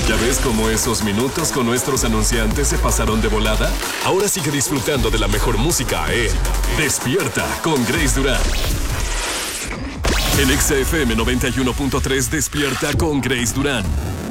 ¿Ya ves cómo esos minutos con nuestros anunciantes se pasaron de volada? Ahora sigue disfrutando de la mejor música en Despierta con Grace Durán. En XFM 91.3 Despierta con Grace Durán.